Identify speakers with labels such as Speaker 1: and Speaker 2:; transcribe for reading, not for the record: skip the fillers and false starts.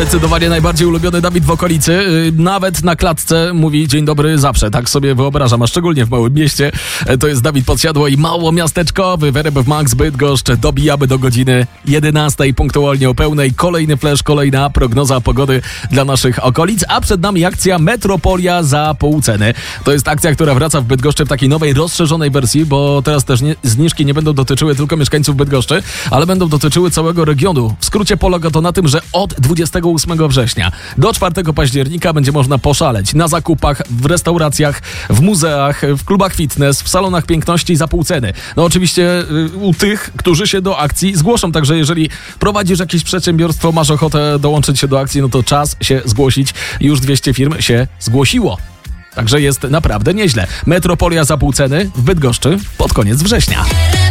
Speaker 1: Zdecydowanie najbardziej ulubiony Dawid w okolicy. Nawet na klatce mówi dzień dobry zawsze. Tak sobie wyobrażam, a szczególnie w małym mieście. To jest Dawid Podsiadło i mało miasteczkowy. W RMF Max Bydgoszcz dobijamy do godziny 11 punktualnie o pełnej. Kolejny flash, kolejna prognoza pogody dla naszych okolic. A przed nami akcja Metropolia za pół ceny. To jest akcja, która wraca w Bydgoszczy w takiej nowej, rozszerzonej wersji, bo teraz też zniżki nie będą dotyczyły tylko mieszkańców Bydgoszczy, ale będą dotyczyły całego regionu. W skrócie polega to na tym, że od 28 września do 4 października będzie można poszaleć na zakupach, w restauracjach, w muzeach, w klubach fitness, w salonach piękności za pół ceny. No oczywiście u tych, którzy się do akcji zgłoszą, także jeżeli prowadzisz jakieś przedsiębiorstwo, masz ochotę dołączyć się do akcji, no to czas się zgłosić. Już 200 firm się zgłosiło. Także jest naprawdę nieźle. Metropolia za pół ceny w Bydgoszczy pod koniec września.